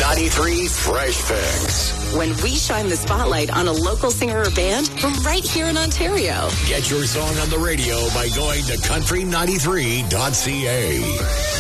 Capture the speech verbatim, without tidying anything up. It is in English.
ninety-three Fresh Fix. When we shine the spotlight on a local singer or band from right here in Ontario. Get your song on the radio by going to country ninety-three dot c a.